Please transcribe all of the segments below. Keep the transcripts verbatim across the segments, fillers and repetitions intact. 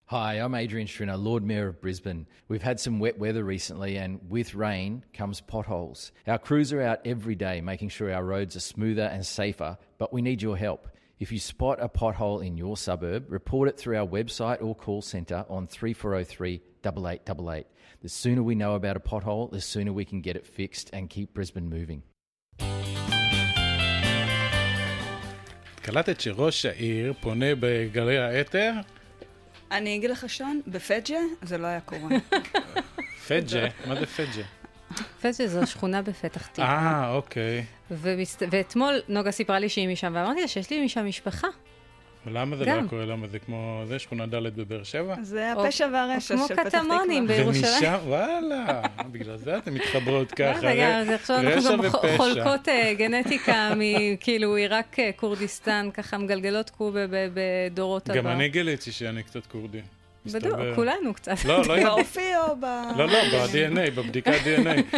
Hi, I'm Adrian Schrinner, Lord Mayor of Brisbane. We've had some wet weather recently and with rain comes potholes. Our crews are out every day making sure our roads are smoother and safer, but we need your help. If you spot a pothole in your suburb, report it through our website or call centre on three four zero three, eight eight eight eight. The sooner we know about a pothole, the sooner we can get it fixed and keep Brisbane moving. קלטת שראש העיר פונה בגלי האתר? אני אגיד לך שון, בפג'ה זה לא היה קורה. פג'ה? מה זה פג'ה? פג'ה זו שכונה בפתח תקווה. אה, אוקיי. ואתמול נוגה סיפרה לי שהיא משם, ואמרתי לה שיש לי משם משפחה. ולמה זה לא קורה? למה זה כמו, זה שכונה ד' בבאר שבע? זה הפשע והרשע של פתח תקווה. כמו קטמונים בירושלים. ומשם, וואלה, בגלל זה אתם מתחברות ככה, רשע ופשע. חולקות גנטיקה מכאילו עיראק קורדיסטן, ככה מגלגלות קור בדורות הבא. גם אני גיליתי שאני קצת קורדי. בדיוק, כולנו קצת. לא, לא, באופי או ב... לא, לא, ב-די אן איי, בבדיקת די אן איי.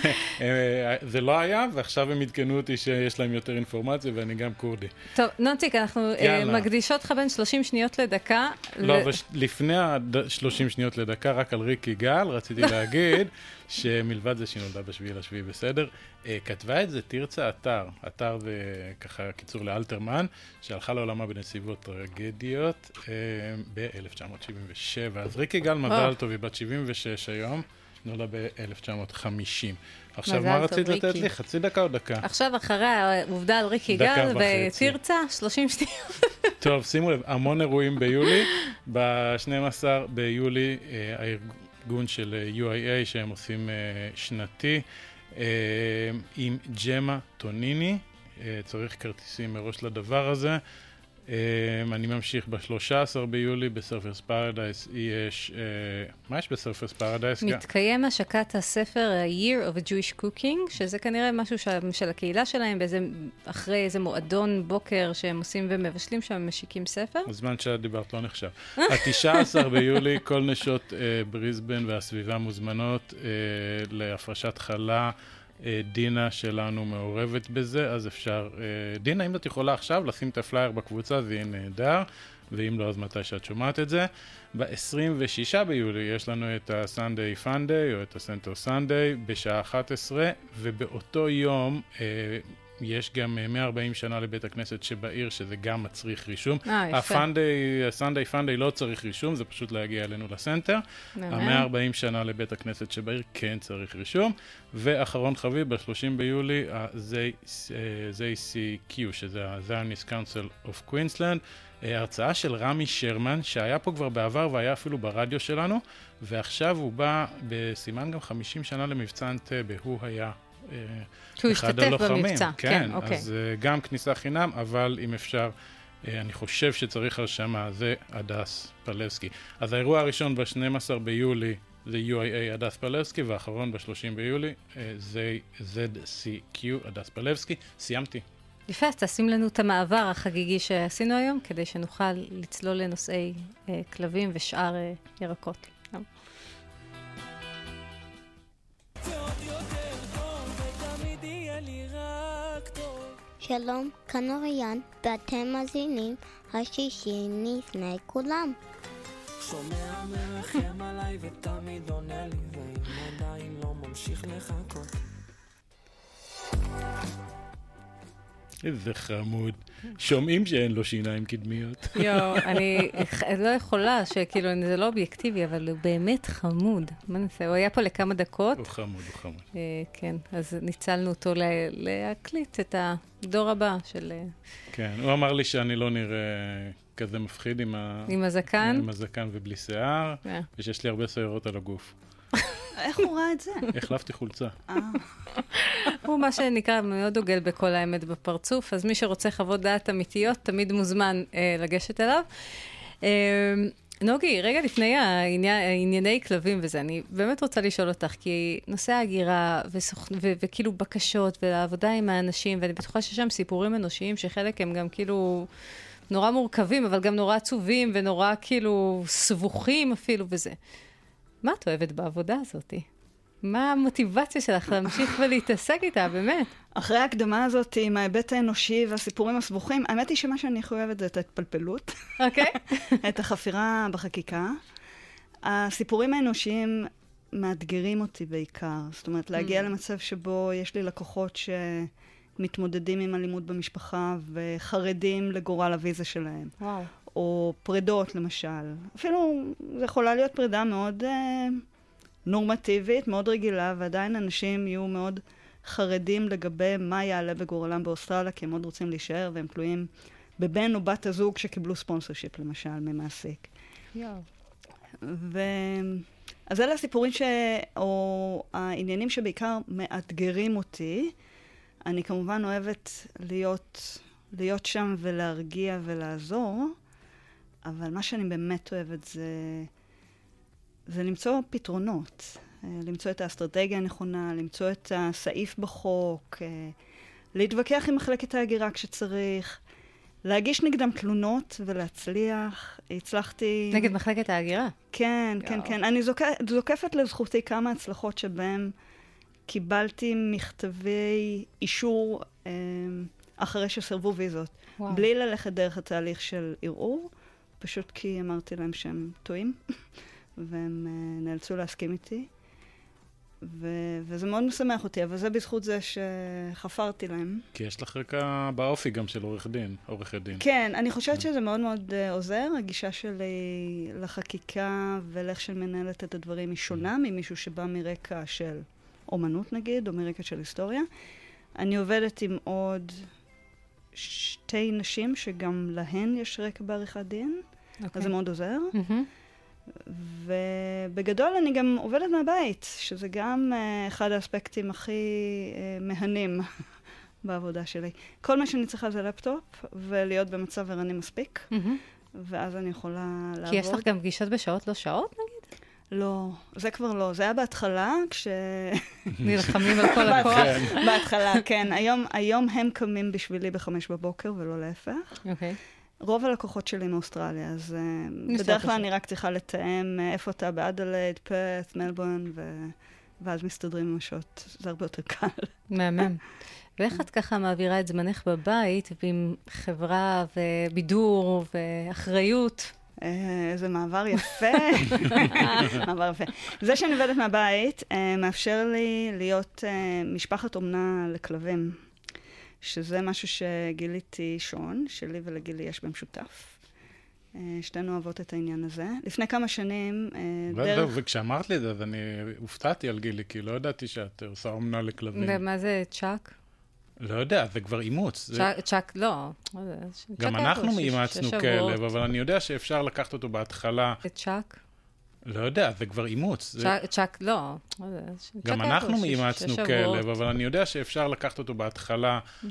זה לא היה, ועכשיו הם עדכנו אותי שיש להם יותר אינפורמציה, ואני גם קורדי. טוב, נונציק, אנחנו מקדישות לך בין שלושים שניות לדקה. לא, לפני ה-שלושים שניות לדקה, רק על ריק יגאל, רציתי להגיד שמלבד זה שנולדה בשביעי לשביעי בסדר, כתבה את זה תרצה אתר, אתר זה ככה קיצור לאלתרמן, שהלכה לעולמה בנסיבות טרגדיות ב-אלף תשע מאות שבעים ושבע. אז ריק יגאל מזל טוב, היא בת שבעים ושש היום, נולדה ב-אלף תשע מאות חמישים. עכשיו, מה רצית לתת לי? חצי דקה או דקה? עכשיו, אחרי העובדה על ריק יגאל ותרצה, שלושים שניות. טוב, שימו לב, המון אירועים ביולי. ב-שנים עשר ביולי, הארגון של יו איי איי שהם עושים שנתי, עם ג'מה טוניני, צריך כרטיסים מראש לדבר הזה. אני ממשיך ב-שלושה עשר ביולי בסרפרס פרדייס, יש, מה יש בסרפרס פרדייס? מתקיים השקת הספר Year of Jewish Cooking, שזה כנראה משהו של הקהילה שלהם, אחרי איזה מועדון בוקר שהם עושים ומבשלים שם, משיקים ספר. הזמן שאת דיברת לא נחשב. ה-תשעה עשר ביולי, כל נשות בריסבן והסביבה מוזמנות להפרשת חלה, דינה שלנו מעורבת בזה, אז אפשר, דינה, אם את יכולה עכשיו לשים את הפלייר בקבוצה, זה יהיה נהדר, ואם לא, אז מתי שאת שומעת את זה. ב-עשרים ושישה ביולי יש לנו את ה-Sunday Funday, או את ה-Center Sunday, בשעה אחת עשרה, ובאותו יום יש גם מאה וארבעים שנה לבית הכנסת שבעיר, שזה גם מצריך רישום. ה-Sunday Funday לא צריך רישום, זה פשוט להגיע אלינו לסנטר. ה-מאה וארבעים שנה לבית הכנסת שבעיר כן צריך רישום. ואחרון חביב, ב-שלושים ביולי, ה-זד סי קיו, שזה ה-Zionist Council of Queensland, הרצאה של רמי שרמן, שהיה פה כבר בעבר והיה אפילו ברדיו שלנו, ועכשיו הוא בא בסימן גם חמישים שנה למבצע אנטבה, הוא היה שהוא השתתף במבצע. כן, אז גם כניסה חינם, אבל אם אפשר, אני חושב שצריך הרשמה, זה הדס פלבסקי. אז האירוע הראשון ב-שנים עשר ביולי זה יו איי איי הדס פלבסקי, והאחרון ב-שלושים ביולי זה זד סי קיו הדס פלבסקי. סיימתי. יפה, אז תשים לנו את המעבר החגיגי שעשינו היום, כדי שנוכל לצלול לנושאי כלבים ושאר ירקות. שלום, כאן אוריאן, ואתם מאזינים השישי לפני כולם. שומע מרחם עליי ותמיד עונה לי, ואם עדיין לא ממשיך לחכות. איזה חמוד. שומעים שאין לו שיניים קדמיות. יו, אני לא יכולה, שכאילו זה לא אובייקטיבי, אבל הוא באמת חמוד. מה נעשה? הוא היה פה לכמה דקות. הוא חמוד, הוא חמוד. כן, אז ניצלנו אותו להקליט את הדור הבא של... כן, הוא אמר לי שאני לא נראה כזה מפחיד עם הזקן. עם הזקן ובלי שיער, ושיש לי הרבה שערות על הגוף. איך הוא ראה את זה? החלפתי חולצה. הוא מה שנקרא מאוד דוגל בכל האמת בפרצוף, אז מי שרוצה חוות דעת אמיתיות, תמיד מוזמן אה, לגשת אליו. אה, נוגי, רגע לפני הענייני כלבים וזה, אני באמת רוצה לשאול אותך, כי נושא ההגירה וסוכ... ו- וכאילו בקשות ולעבודה עם האנשים, ואני בטוחה ששם סיפורים אנושיים שחלק הם גם כאילו נורא מורכבים, אבל גם נורא עצובים ונורא כאילו סבוכים אפילו וזה. מה את אוהבת בעבודה הזאת? מה המוטיבציה שלך להמשיך ולהתעסק איתה, באמת? אחרי ההקדמה הזאת עם ההיבט האנושי והסיפורים הסבוכים, האמת היא שמה שאני חייבת זה את ההתפלפלות. אוקיי. את החפירה בחקיקה. הסיפורים האנושיים מאתגרים אותי בעיקר. זאת אומרת, להגיע למצב שבו יש לי לקוחות שמתמודדים עם אלימות במשפחה וחרדים לגורל הוויזה שלהם. וואו. או פרידות, למשל. אפילו, זה יכולה להיות פרידה מאוד אה, נורמטיבית, מאוד רגילה, ועדיין אנשים יהיו מאוד חרדים לגבי מה יעלה בגורלם באוסטרליה, כי הם מאוד רוצים להישאר, והם תלויים בבן או בת הזוג שקיבלו ספונסרשיפ, למשל, ממעסיק. יואו. ו... אז אלה הסיפורים ש... או העניינים שבעיקר מאתגרים אותי. אני כמובן אוהבת להיות, להיות שם ולהרגיע ולעזור, אבל מה שאני באמת אוהבת זה, זה למצוא פתרונות. למצוא את האסטרטגיה הנכונה, למצוא את הסעיף בחוק, להתווכח עם מחלקת ההגירה כשצריך, להגיש נגדם תלונות ולהצליח. הצלחתי... נגד מחלקת ההגירה? כן, כן, כן. אני זוק... זוקפת לזכותי כמה הצלחות שבהם קיבלתי מכתבי אישור אה, אחרי שסרבו ויזות. וואו. בלי ללכת דרך התהליך של ערעור, פשוט כי אמרתי להם שהם טועים, והם אה, נאלצו להסכים איתי. ו- וזה מאוד משמח אותי, אבל זה בזכות זה שחפרתי להם. כי יש לך רקע באופי גם של עורך דין, עורכת דין. כן, אני חושבת שזה מאוד מאוד uh, עוזר. הגישה שלי לחקיקה ולאיך של מנהלת את הדברים היא שונה ממישהו שבא מרקע של אומנות נגיד, או מרקע של היסטוריה. אני עובדת עם עוד שתי נשים שגם להן יש רקע בעריכת דין, okay. אז זה מאוד עוזר. Mm-hmm. ובגדול אני גם עובדת מהבית, שזה גם uh, אחד האספקטים הכי uh, מהנים בעבודה שלי. כל מה שאני צריכה זה לפטופ, ולהיות במצב ערני מספיק, mm-hmm. ואז אני יכולה לעבוד. כי יש לך גם פגישות בשעות לא שעות, נגיד? לא, זה כבר לא. זה היה בהתחלה, כש... נלחמים על כל הכוח. בהתחלה, כן. היום, היום הם קמים בשבילי בחמש בבוקר, ולא להפך. אוקיי. Okay. רוב הלקוחות שלי מאוסטרליה, אז בדרך כלל אני רק צריכה לתאם איפה אתה באדלייד, פרת', מלבורן, ואז מסתדרים עם השעות. זה הרבה יותר קל. מהמם. ואיך את ככה מעבירה את זמנך בבית, ועם חברה ובידור ואחריות? זה מעבר יפה. מעבר יפה. זה שאני עובדת מהבית מאפשר לי להיות משפחת אומנה לכלבים. שזה משהו שגיליתי שון, שלי ולגילי יש במשותף. שתינו אוהבות את העניין הזה. לפני כמה שנים, דרך... וכשאמרת לי את זה, אז אני הופתעתי על גילי, כי לא ידעתי שאת עושה אומנה לכלבים. ומה זה צ'אק? לא יודע, זה כבר אימוץ. צ'אק, לא. גם אנחנו אימצנו כלב, אבל אני יודע שאפשר לקחת אותו בהתחלה. צ'אק? לא יודע, זה כבר אימוץ. צ'אק, לא. גם אנחנו אימצנו כלב, אבל אני יודע שאפשר לקחת אותו בהתחלה